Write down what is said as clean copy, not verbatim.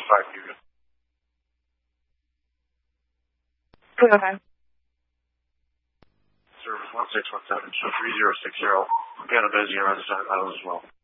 unit. Go ahead. Service 1617, show 3060. Again, a busy on the other side of the island as well.